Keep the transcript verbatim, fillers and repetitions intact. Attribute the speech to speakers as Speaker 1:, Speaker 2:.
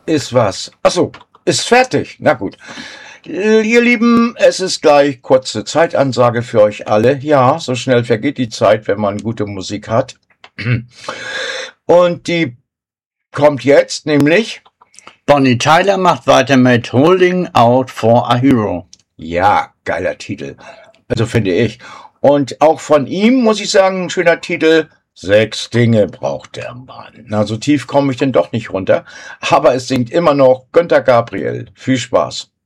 Speaker 1: ist was. Achso, ist fertig. Na gut. Ihr Lieben, es ist gleich kurze Zeitansage für euch alle. Ja, so schnell vergeht die Zeit, wenn man gute Musik hat. Und die kommt jetzt, nämlich...
Speaker 2: Bonnie Tyler macht weiter mit Holding Out for a Hero.
Speaker 1: Ja, geiler Titel. Also finde ich. Und auch von ihm muss ich sagen, ein schöner Titel. Sechs Dinge braucht der Mann. Na, so tief komme ich denn doch nicht runter. Aber es singt immer noch Günter Gabriel. Viel Spaß.